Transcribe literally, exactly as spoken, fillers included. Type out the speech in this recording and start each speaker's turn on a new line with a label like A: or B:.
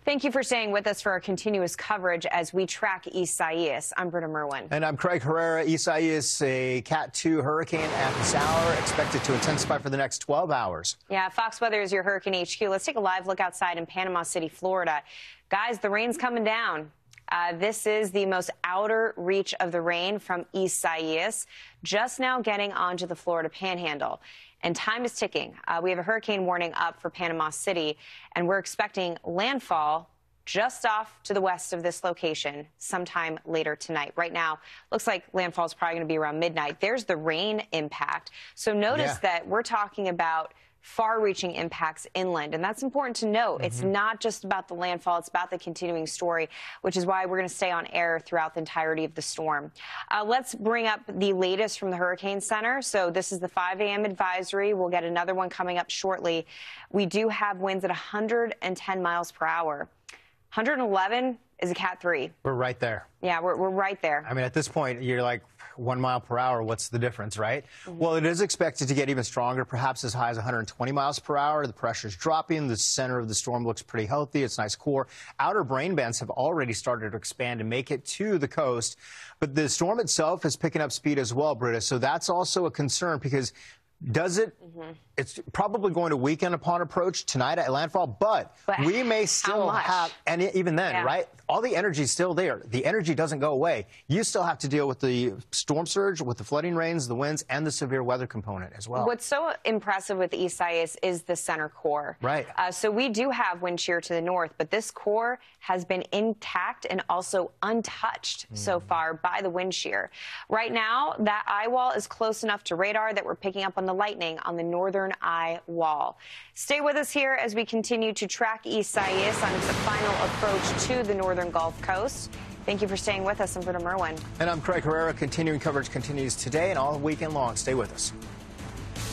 A: Thank you for staying with us for our continuous coverage as we track Isaias. I'm Britta Merwin.
B: And I'm Craig Herrera. Isaias, a Cat two hurricane at this hour, expected to intensify for the next twelve hours.
A: Yeah, Fox Weather is your Hurricane H Q. Let's take a live look outside in Panama City, Florida. Guys, the rain's coming down. Uh, this is the most outer reach of the rain from Isaias, just now getting onto the Florida Panhandle. And time is ticking. Uh, we have a hurricane warning up for Panama City, and we're expecting landfall just off to the west of this location sometime later tonight. Right now, looks like landfall is probably going to be around midnight. There's the rain impact. So notice
B: yeah.
A: that we're talking about far-reaching impacts inland, and that's important to note. Mm-hmm. It's not just about the landfall, it's about the continuing story, which is why we're going to stay on air throughout the entirety of the storm. Uh, let's bring up the latest from the Hurricane Center. So this is the five A M advisory. We'll get another one coming up shortly. We do have winds at one hundred ten miles per hour. one hundred eleven is a Cat three.
B: We're right there.
A: Yeah, we're, we're right there.
B: I mean, at this point, you're like one mile per hour. What's the difference, right? Mm-hmm. Well, it is expected to get even stronger, perhaps as high as one hundred twenty miles per hour. The pressure's dropping. The center of the storm looks pretty healthy. It's nice core. Outer brain bands have already started to expand and make it to the coast. But the storm itself is picking up speed as well, Britta. So that's also a concern because does it? Mm-hmm. It's probably going to weaken upon approach tonight at landfall, but,
A: but
B: we may still have, and even then,
A: yeah.
B: right? All the energy is still there. The energy doesn't go away. You still have to deal with the storm surge, with the flooding rains, the winds, and the severe weather component as well.
A: What's so impressive with Isaias is the center core.
B: Right.
A: Uh, so we do have wind shear to the north, but this core has been intact and also untouched mm. so far by the wind shear. Right now, that eye wall is close enough to radar that we're picking up on the lightning on the northern eye wall. Stay with us here as we continue to track Isaias on its final approach to the northern Gulf Coast. Thank you for staying with us. I'm Britta Merwin.
B: And I'm Craig Herrera. Continuing coverage continues today and all weekend long. Stay with us.